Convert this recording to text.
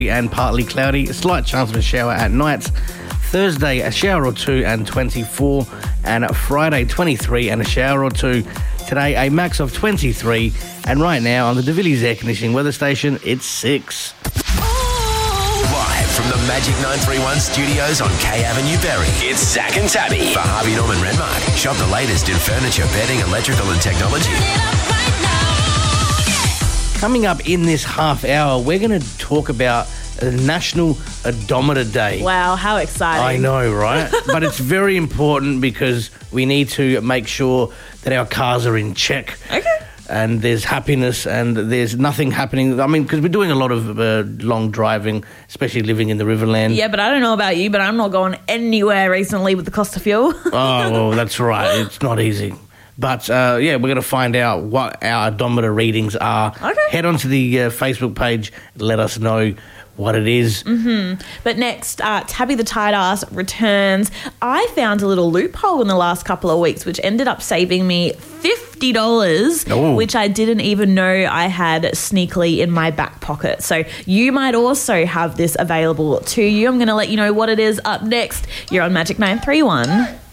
and partly cloudy. A slight chance of a shower at night. Thursday, a shower or two and 24. And Friday, 23 and a shower or two. Today, a max of 23. And right now, on the DeVilliers Air Conditioning weather station, it's 6. Live from the Magic 931 studios on K Avenue, Berry, it's Zach and Tabby for Harvey Norman Renmark. Shop the latest in furniture, bedding, electrical and technology. Coming up in this half hour, we're going to talk about National Odometer Day. Wow, how exciting. I know, right? But it's very important because we need to make sure that our cars are in check. Okay. And there's happiness and there's nothing happening. I mean, because we're doing a lot of long driving, especially living in the Riverland. Yeah, but I don't know about you, but I'm not going anywhere recently with the cost of fuel. Oh, well, that's right. It's not easy. But, we're going to find out what our odometer readings are. Okay. Head onto the Facebook page. Let us know what it is. Mm-hmm. But next, Tabby the Tight Ass returns. I found a little loophole in the last couple of weeks, which ended up saving me $50, which I didn't even know I had sneakily in my back pocket. So you might also have this available to you. I'm going to let you know what it is up next. You're on Magic 931.